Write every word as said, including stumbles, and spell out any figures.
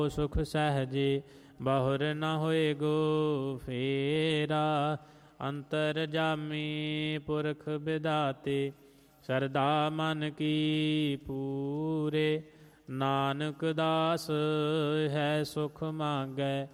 ਸੁਖ ਸਹਿਜੇ ਬਹੁਰ ਨ ਹੋਏਗੋ ਫੇਰਾ। ਅੰਤਰ ਜਾਮੀ ਪੁਰਖ ਬਿਦਾਤੇ ਸਰਦਾ ਮਨ ਕੀ ਪੂਰੇ। ਨਾਨਕ ਦਾਸ ਹੈ ਸੁਖ ਮਾਂਗੈ